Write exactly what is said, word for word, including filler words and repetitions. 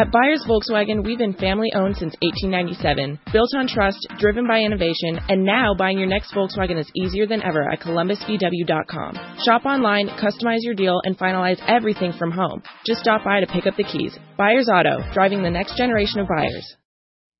At Byers Volkswagen, we've been family-owned since eighteen ninety-seven, built on trust, driven by innovation, and now buying your next Volkswagen is easier than ever at Columbus V W dot com. Shop online, customize your deal, and finalize everything from home. Just stop by to pick up the keys. Byers Auto, driving the next generation of buyers.